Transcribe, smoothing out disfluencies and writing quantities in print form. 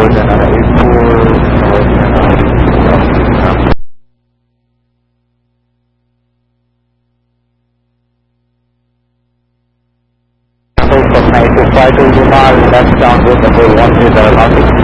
dan ada Ipul, kemudian ada Night to 5 to Lunar, left downwind number 1 is aeronautic.